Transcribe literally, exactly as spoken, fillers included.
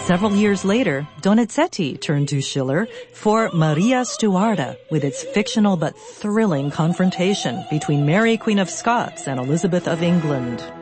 Several years later, Donizetti turned to Schiller for Maria Stuarda, with its fictional but thrilling confrontation between Mary, Queen of Scots, and Elizabeth of England.